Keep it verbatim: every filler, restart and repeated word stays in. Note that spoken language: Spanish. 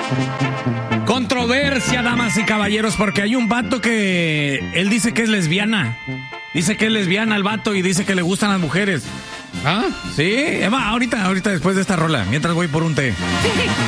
Controversia, damas y caballeros, porque hay un vato que él dice que es lesbiana. Dice que es lesbiana el vato y dice que le gustan las mujeres. ¿Ah? Sí, Emma, ahorita, ahorita después de esta rola, mientras voy por un té.